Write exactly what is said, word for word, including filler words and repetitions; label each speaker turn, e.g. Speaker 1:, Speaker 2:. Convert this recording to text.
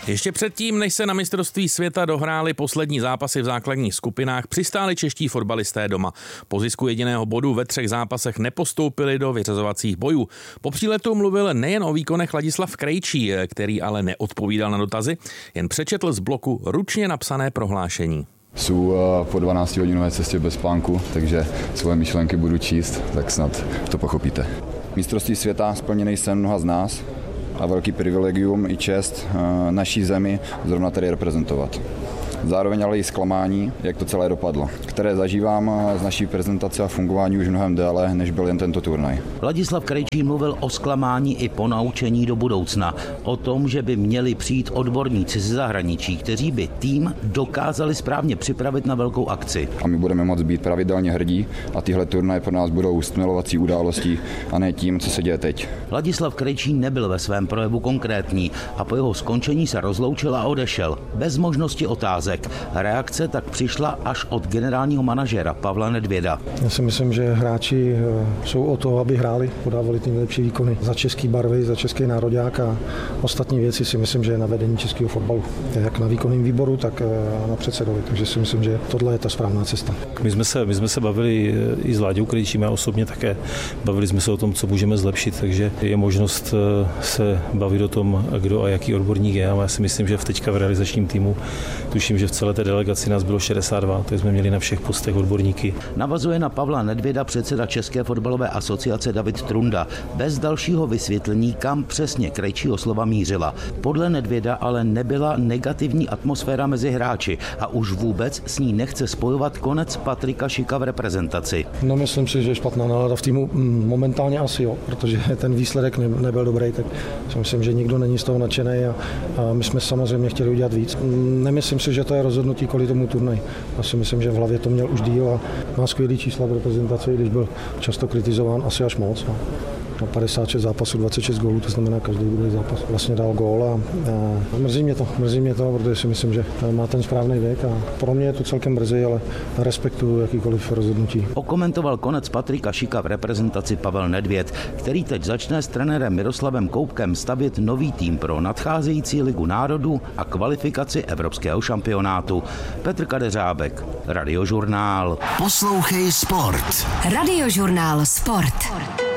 Speaker 1: Ještě předtím, než se na mistrovství světa dohrály poslední zápasy v základních skupinách, přistáli čeští fotbalisté doma. Po zisku jediného bodu ve třech zápasech nepostoupili do vyřazovacích bojů. Po příletu mluvil nejen o výkonech Ladislav Krejčí, který ale neodpovídal na dotazy, jen přečetl z bloku ručně napsané prohlášení.
Speaker 2: Jsou po dvanáctihodinové cestě bez spánku, takže svoje myšlenky budu číst, tak snad to pochopíte. Mistrovství světa splněný sen mnoha z nás a velký privilegium i čest naší zemi zrovna tady reprezentovat. Zároveň ale i zklamání, jak to celé dopadlo, které zažívám z naší prezentace a fungování už mnohem déle, než byl jen tento turnaj.
Speaker 3: Ladislav Krejčí mluvil o zklamání i ponaučení do budoucna. O tom, že by měli přijít odborníci ze zahraničí, kteří by tým dokázali správně připravit na velkou akci.
Speaker 2: A my budeme moct být pravidelně hrdí a tyhle turnaje pro nás budou stmelovací událostí a ne tím, co se děje teď.
Speaker 3: Ladislav Krejčí nebyl ve svém projevu konkrétní a po jeho skončení se rozloučil a odešel. Bez možnosti otázek. Reakce tak přišla až od generálního manažera Pavla Nedvěda.
Speaker 4: Já si myslím, že hráči jsou o to, aby hráli, podávali ty nejlepší výkony za český barvy, za český nároďák a ostatní věci si myslím, že je na vedení českého fotbalu. Jak na výkonném výboru, tak na předsedovi. Takže si myslím, že tohle je ta správná cesta.
Speaker 5: My jsme se, my jsme se bavili i s Láďou Krejčím a osobně také. Bavili jsme se o tom, co můžeme zlepšit, takže je možnost se bavit o tom, kdo a jaký odborník je. A já si myslím, že v teďka v realizačním týmu, tuším, že v celé té delegaci nás bylo šedesát dva, takže jsme měli na všech postech odborníky.
Speaker 3: Navazuje na Pavla Nedvěda předseda České fotbalové asociace David Trunda. Bez dalšího vysvětlení, kam přesně Krejčího slova mířila. Podle Nedvěda ale nebyla negativní atmosféra mezi hráči a už vůbec s ní nechce spojovat konec Patrika Šika v reprezentaci.
Speaker 4: No, myslím si, že je špatná nálada v týmu. Momentálně asi jo, protože ten výsledek nebyl dobrý, tak si myslím, že nikdo není z toho nadšený a, a my jsme samozřejmě chtěli udělat víc. Nemyslím si, že to je rozhodnutí kvůli tomu turnaj. Já si myslím, že v hlavě to měl už díl a má skvělý čísla v reprezentaci, když byl často kritizován, asi až moc. Na padesát šest zápasů, dvacet šest gólů, to znamená každý druhý zápas vlastně dal gól a, a mrzí mě to, mrzí mě to, protože si myslím, že má ten správný věk a pro mě je to celkem brzy, ale respektuju jakýkoliv rozhodnutí.
Speaker 3: Okomentoval konec Patrika Šika v reprezentaci Pavel Nedvěd, který teď začne s trenérem Miroslavem Koubkem stavět nový tým pro nadcházející Ligu národů a kvalifikaci evropského šampionátu. Petr Kadeřábek, Radiožurnál.
Speaker 6: Poslouchej sport.
Speaker 7: Radiožurnál Sport.